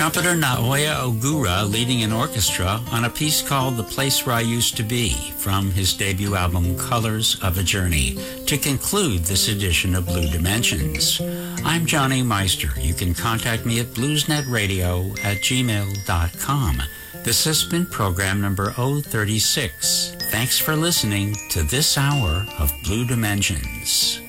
Trumpeter Naoya Ogura leading an orchestra on a piece called The Place Where I Used to Be from his debut album Colors of a Journey to conclude this edition of Blue Dimensions. I'm Johnny Meister. You can contact me at bluesnetradio@gmail.com. This has been program number 036. Thanks for listening to this hour of Blue Dimensions.